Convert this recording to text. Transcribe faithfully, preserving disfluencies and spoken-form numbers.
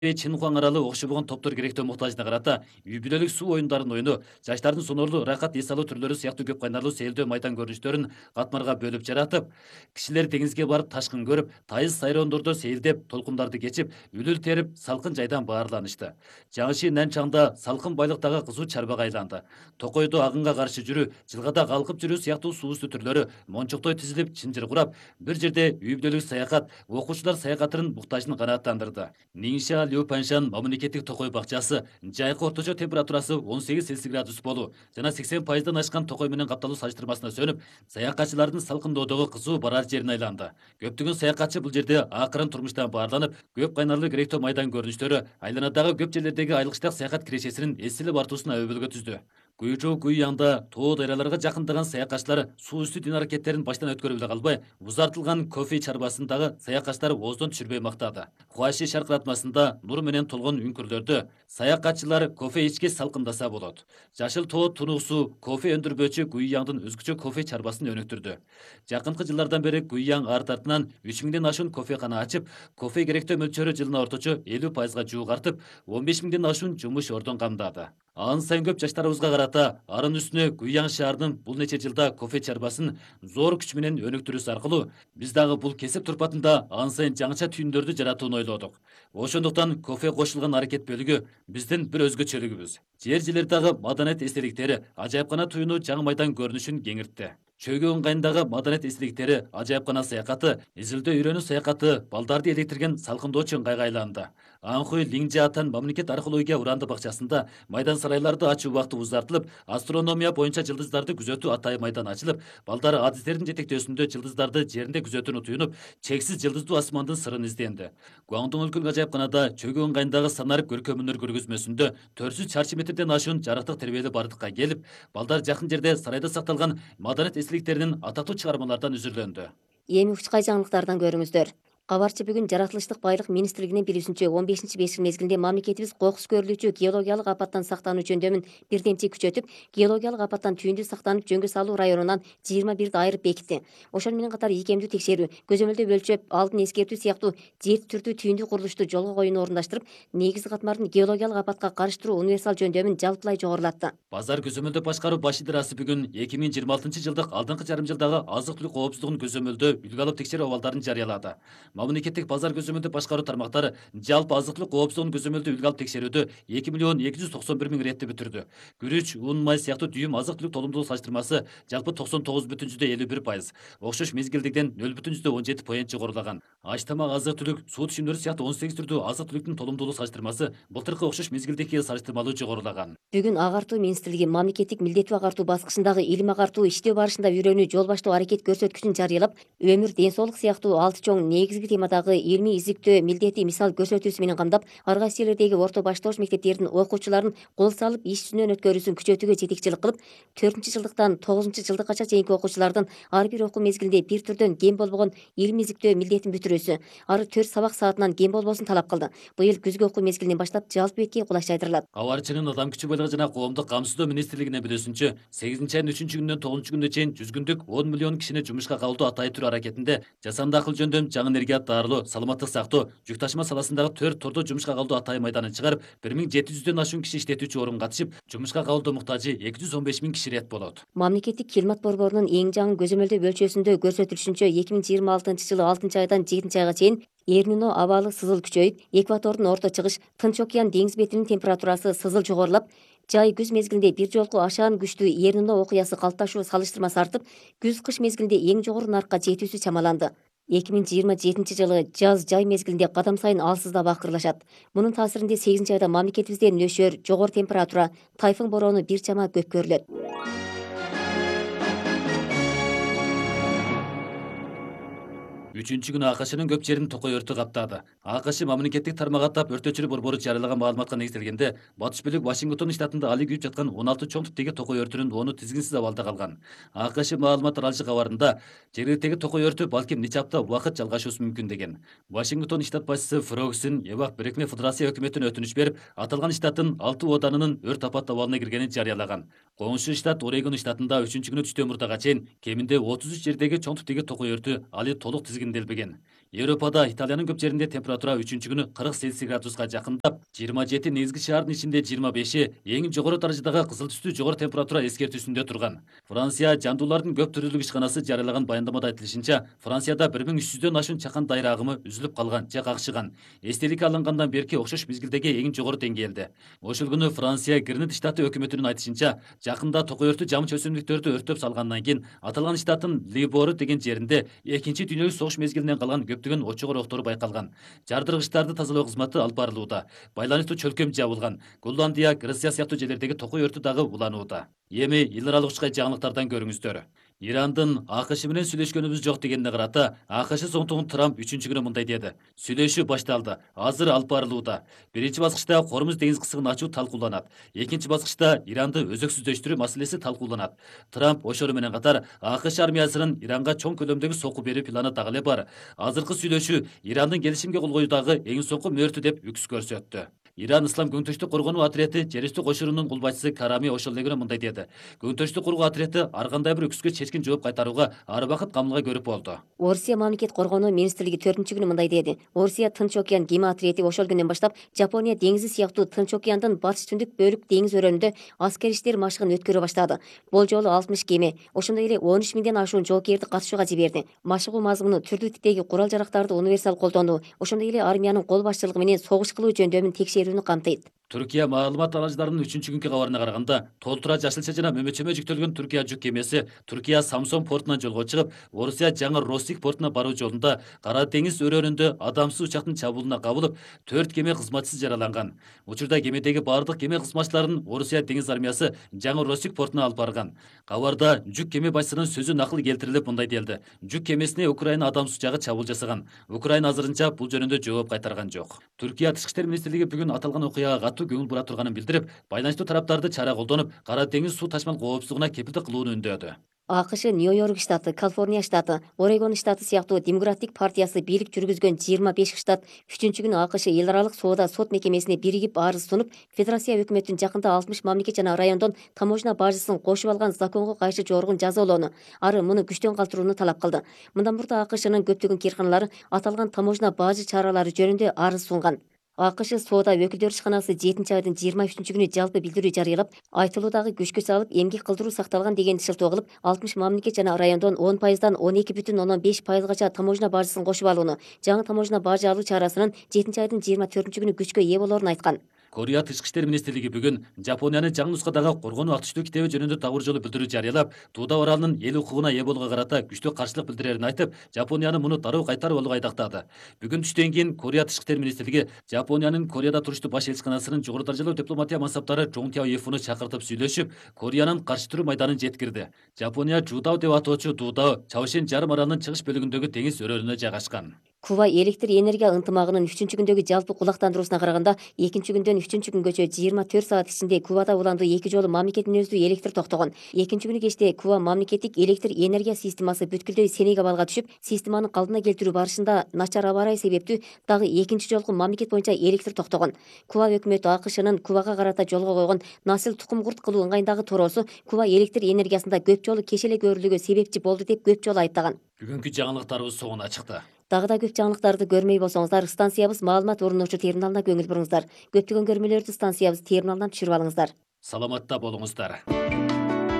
Чын Хуаң аралы окшобогон топтор керектөө муктажына карата үй бүлөлүк суу оюндарын ойну, жаштардын сонорулуу рахат эс алуу түрлөрү сыяктуу көп кайнарлуу сейилдөө майдан көрүнүштөрүн катмарга бөлүп жаратып, кишилер деңизге барып ташкын көрүп, тайыз сайрондордо сейилдеп, толкундарды кечип, үлүл терип, салкын жайдан баарланышты. Жаңыши Нэн чаңда салкын байлыктагы кызуу чарбага айланды. Токойдо агынга каршы жүрүү, жылгада калкып жүрүү сыяктуу суу үстү түрлөрү мончоктой тизилип, чынжыр курап, бир жерде үй бүлөлүк саякат, окуучулар саякатынын буктажын канааттандырды. Нingxia Liu Panshan мамлекеттик токой бакчасы жайкы орточо температурасы он сегиз цельсий градус болуу жана сексен пайыздан ашкан токой менен капталуу салыштырмасына сөнүп, саякатчылардын салкындоодогу кызуу барар жерине айланды. Көптөгөн саякатчы бул жерде акырын турмуштан баарланып, көп кайнарлуу керектөө майдан көрүнүштөрү, айланадагы көп жерлердеги айылгычтак саякат кирешесинин эсилип артуусун өбөлгө түздү. Гуйжоу Гуйяңда тоо даряларга жакындаган саякатчылар суу үстү дин аракеттерин баштан өткөрүп эле калбай, узартылган кофе чарбасындагы саякатчылар ооздон түшүрбөй мактады. Хуаши шаркыратмасында нур менен толгон үңкүрлөрдө саякатчылар кофе ичкеч салкындаса болот. Жашыл тоо тунуксу кофе өндүрбөөчү Гуйяңдын өзгөчө кофе чарбасын өнүктүрдү. Жакынкы жылдардан бери Гуйяң арт артынан үч миңден ашуун кофекана ачып, кофе керектөө мөлчөрү жылына орточо элүү пайызга жуук артып, он беш миңден ашуун жумуш ордун камдады. Ан сайын көп жаштарыбызга карата арын үстүнө Гуйяң шаарынын бул нече жылда кофе чарбасын зор күч менен өнүктүрүүсү аркылуу биз дагы бул кесип турпатында ан сайын жаңыча түйүндөрдү жаратууну ойлодук. Ошондуктан кофе кошулган аракет бөлүгү биздин бир өзгөчөлүгүбүз. Жер жерлердagi маданият эстеликтери ажайыпкана туюну жаңы майдан көрүнүшүн кеңиртти. Чөгө ыңгайындагы маданият эстеликтери ажайыпкана саякаты, изилдөө үйрөнүү саякаты балдарды электирген салкындоочу ыңгайга айланды. Анхуй Лиңжаатан мамлекет археология уранды бакчасында майдан сарайларды ачуу убакыты узартылып, астрономия боюнча жылдыздарды күзөтүү атайы майдан ачылып, балдар адистердин жетектөөсүндө жылдыздарды жеринде күзөтүүнү туюнуп, чексиз жылдыздуу асмандын сырын изденди. Гуаңдун өлкөлүк ажайыпканада чөгө ыңгайындагы санар көркөмүнөр көргөзмөсүндө төрт жүз чарчы метрден ашуун жарыктык тербелүү бардыкка келип, балдар жакын жерде сарайда сакталган маданият эстеликтеринин атактуу чыгармалардан үзүрлөндү. Эми учкай жаңылыктардан көрүңүздөр. Кабарчы бүгүн Жаратылыштык байлык министрлигинин билүүсүнчө он бешинчи бешик мезгилинде мамлекетибиз кокус көрүлүүчү геологиялык апаттан сактануу жөндөмүн бирдемчи күчөтүп, геологиялык апаттан түйүндү сактанып жөнгө салуу районунан жыйырма бирди айырып бекитти. Ошону менен катар ийкемдүү текшерүү, көзөмөлдөө өлчөп, алдын эскертүү сыяктуу жети түрдүү түйүндү курулушту жолго коюуну орундаштырып, негизги катмардын геологиялык апатка каршы туруу универсал жөндөмүн жалпылай жогорулатты. Базар көзөмөлдөө башкаруу баш идарасы бүгүн эки миң жыйырма алтынчы жылдык алдыңкы жарым жылдагы азык түлүк коопсуздугун көзөмөлдөө үлгү алып текшерүү абалдарын жарыялады. Мамлекеттик базар көзөмөлдөө башкаруу тармактары жалпы азык түлүк коопсуздугун көзөмөлдөө үлгү алып текшерүүдө эки миллион эки жүз токсон бир миң ретти бүтүрдү. Күрүч, un, май сыяктуу дүйүм азык түлүк толумдуулук салыштырмасы жалпы токсон тогуз бүтүн жүздө элүү бир пайыз, окшош мезгилдигиден нөл бүтүн жүздө он жети поинт жогорулаган. Аш тамак азык түлүк, суу түшүмдөрү сыяктуу он сегиз түрдүү азык түлүктүн толумдуулук салыштырмасы былтыркы окшош мезгилдикиге салыштырмалуу жогорулаган. Бүгүн агартуу министрлиги мамлекеттик милдеттүү агартуу баскычындагы илим агартуу иштөө барышында үйрөнүү жол баштоо аракет көрсөткүчүн жарыялап, өмүр, ден соолук сыяктуу алты чоң негизги темадагы илимий изиктөө милдети мисал көрсөтүүсү менен камдап, ар кайсы жерлердеги орто баштооч мектептердин окуучуларын кол салып иш жүзүнөн өткөрүүсүн күчөтүүгө жетекчилик кылып, төртүнчү жылдыктан тогузунчу жылдыккача чейинки окуучулардын ар бир окуу мезгилинде бир түрдөн кем болбогон илим изиктөө милдетин бүтүрүүсү, ары төрт сабак саатынан кем болбосун талап кылды. Быйыл күзгү окуу мезгилинен баштап жалпы бетке кулаш жайдырылат. Кабарчынын адам күчү байлыгы жана коомдук камсыздоо министрлигинин билүүсүнчө, сегизинчи айдын үчүнчү күнүнөн тогузунчу күнүнө чейин жүз күндүк он миллион кишини жумушка кабылдоо атайы түрү аракетинде жасанды акыл жөндөм, жаңы энергия даарылоо, саламаттык сактоо, жүк ташыма саласындагы төрт тордо жумушка кабылдоо атайы майданын чыгарып, бир миң жети жүздөн ашуун киши иштетүүчү орун катышып, жумушка кабылдоо муктажы эки жүз он беш миң киши рет болот. Мамлекеттик килмат борборунун эң жаңы көзөмөлдөө бөлчөсүндө көрсөтүлүшүнчө эки миң жыйырма алтынчы жылы алтынчы айдан жетинчи айга чейин Эрнино абалы сызыл күчөйүп, экватордун орто чыгыш Тынч океан деңиз бетинин температурасы сызыл жогорулап, жай күз мезгилинде бир жолку ашаан күчтүү Эрнино окуясы калыпташуу салыштырмасы артып, күз-кыш мезгилинде эң жогору наркка жетүүсү чамаланды. эки миң жыйырма жетинчи жылы жаз жай мезгилинде кадам сайын алсыздап акырылышат. Мунун таасиринде сегизинчи айда мамлекетибизде нөшөр, жогору температура, тайфун бороону бир чама көп көрүлөт. Үчүнчү күнү АКШнын көп жерин токой өртү каптады. АКШ мамлекеттик тармак аттап өртөчүлүк борбору жарыялаган маалыматка негизделгенде, батыш бөлүк Вашингтон штатында али күйүп жаткан он алты чоң типтеги токой өртүнүн оны тизгинсиз абалда калган. АКШ маалымат таралышы кабарында жергиликтеги токой өртү балким нече апта убакыт жалгашуусу мүмкүн деген. Вашингтон штат башчысы Фрогсин Эбак Бирикме Федерация өкмөтүнө өтүнүч берип, аталган штаттын алты оданынын өрт апат абалына киргенин жарыялаган. Коңшу штат Орегон штатында үчүнчү күнү түштөн мурдага чейин кеминде отуз үч жердеги чоң типтеги токой өртү али толук тизгиндеген. кескинделбеген. Европада Италиянын көп жеринде температура үчүнчү күнү кырк цельсий градуска жакындап, жыйырма жети негизги шаардын ичинде жыйырма беши эң жогору даражадагы кызыл түстүү жогору температура эскертүүсүндө турган. Франция жандуулардын көп түрлүүлүк ишканасы жарыялаган баяндамада айтылышынча, Францияда бир миң үч жүздөн ашуун чакан дайыр агымы үзүлүп калган же какшыган. Эстеликке алынгандан берки окшош мезгилдеги эң жогору деңгээлде. Ошол күнү Франция Гренад штаты өкмөтүнүн айтышынча, жакында токой өртү жамыч өсүмдүктөрдү өрттөп салгандан кийин аталган штаттын Либору деген жеринде экинчи дүйнөлүк согуш мезгилинен калган көптөгөн от чогуу октор байкалган. Жардыргычтарды тазалоо кызматы алып барылууда. Байланыштуу чөлкөм жабылган. Голландия, Греция сыяктуу жерлердеги токой өртү дагы уланууда. Эми эл аралык учкай жаңылыктардан көрүңүздөр. Ирандын АКШ менен сүйлөшкөнүбүз жок дегенине карата, АКШ соңтугун Трамп үчүнчү күнү мындай деди: "Сүйлөшүү башталды, азыр алып барылууда. Биринчи баскычта Кормуз деңиз кысыгын ачуу талкууланат. Экинчи баскычта Иранды өзөксүздөштүрүү маселеси талкууланат." Трамп ошону менен катар АКШ армиясынын Иранга чоң көлөмдөгү сокку берүү планы дагы эле бар. Азыркы сүйлөшүү Ирандын келишимге кол коюудагы эң соңку мөөртү деп үкс көрсөттү. Иран Ислам көңтөштүк коргонуу отряды Жерүстү кошунунун кулбайчысы Карами ошол эле күнү мындай деди: "Көңтөштүк коргоо отряды ар кандай бир үкүскө чечкин жооп кайтарууга ар убакыт камылга көрүп болду." Орусия мамлекет коргонуу министрлиги төртүнчү күнү мындай деди: Орусия Тынч океан кеме отряды ошол күндөн баштап Жапония деңизи сыяктуу Тынч океандын батыш түндүк бөлүк деңиз өрөөнүндө аскер иштер машыгын өткөрө баштады. Бул жолу алтымыш кеме, ошондой эле он үч миңден ашуун жоокерди катышууга жиберди. Машыгуу мазмуну түрдүү типтеги курал-жарактарды универсал колдонуу, ошондой эле армиянын кол башчылыгы менен согуш кылуу жөндөмүн текшерүүнү камтыйт. Түркия маалымат аралаждарынын үчүнчү күнкү кабарына караганда, толтура жашылча жана мөмөчөмө жүктөлгөн Түркия жүк кемеси Түркия Самсон портунан жолго чыгып, Орусия жаңы Россик портуна баруу жолунда Кара деңиз өрөөнүндө адамсыз учактын чабуулуна кабылып, төрт кеме кызматчысы жараланган. Учурда кемедеги бардык кеме кызматчыларын Орусия деңиз армиясы жаңы Россик портуна алып барган. Кабарда жүк кеме башчысынын сөзү накыл келтирилип мындай делди: "Жүк кемесине Украина адамсыз учагы чабуул жасаган. Украина азырынча бул жөнүндө жооп кайтарган жок." Түркия Тышкы иштер министрлиги бүгүн аталган окуяга катуу көңүл бура турганын билдирип, байланыштуу тараптарды чара колдонуп, Кара деңиз суу ташмал коопсуздугуна кепилдик кылууну үндөдү. АКШ Нью-Йорк штаты, Калифорния штаты, Орегон штаты сыяктуу Демократик партиясы бийлик жүргүзгөн жыйырма беш штат үчүнчү күнү АКШ эл аралык соода сот мекемесине биригип арыз сунуп, Федерация өкмөтүн жакында алтымыш мамлекет жана райондон таможня бажысын кошуп алган законго кайшы жоргун жазалоону, ары муну күчтөн калтырууну талап кылды. Мындан мурда АКШнын көптөгөн кирканалары аталган таможня бажы чаралары жөнүндө арыз сунган. АКШ соода өкүлдөр ишканасы жетинчи айдын жыйырма үчүнчү күнү жалпы билдирүү жарыялап, айтылуудагы күчкө салып эмгек кылдыруу сакталган деген шылтоо кылып, алтымыш мамлекет жана райондон он пайыздан он эки бүтүн ондон беш пайызгача таможня бажысын кошуп алууну, жаңы таможня бажы алуу чарасынын жетинчи айдын жыйырма төртүнчү күнү күчкө ээ болоорун айткан. Корея Тышкы иштер министрлиги бүгүн Жапониянын жаңы нускадагы коргонуу актүштүү китеби жөнүндө дагы жолу билдирүү жарыялап, Тууда оралынын эл укугуна ээ болууга карата күчтүү каршылык билдирерин айтып, Жапонияны муну дароо кайтарып алууга айдактады. Бүгүн түштөн кийин Корея Тышкы иштер министрлиги Жапониянын Кореяда туруштуу баш элчиканасынын жогору даражалуу дипломатия мансаптары Чоң Тяо Ифуну чакыртып сүйлөшүп, Кореянын каршы туруу майданын жеткирди. Жапония Жудао деп атоочу Дудао Чаошен жарым аралынын чыгыш бөлүгүндөгү деңиз өрөөнүнө жайгашкан. Куба электр энергия ынтымагынын үчүнчү күндөгү жалпы кулактандыруусуна караганда, экинчи күндөн үчүнчү күнгөчө жыйырма төрт саат ичинде Кубада уланду эки жолу мамлекет мүнөздүү электр токтогон. Экинчи күнү кечте Куба мамлекеттик электр энергия системасы бүткүлдөй сенек абалга түшүп, системаны калдына келтирүү барышында начар аба ырайы себептүү дагы экинчи жолку мамлекет боюнча электр токтогон. Куба өкмөтү АКШнын Кубага карата жолго койгон насыл тукум курт кылуу ыңгайындагы туроосу Куба электр энергиясында көп жолу кешеле көрүлүүгө себепчи болду деп көп жолу айыптаган. Бүгүнкү жаңылыктарыбыз соңуна чыкты. Дагы да көп жаңылыктарды көрмөй болсоңуздар, станциябыз маалымат орунуучу терминалына көңүл буруңуздар. Көптөгөн көрмөлөрдү станциябыз терминалынан түшүрүп алыңыздар. Саламатта болуңуздар.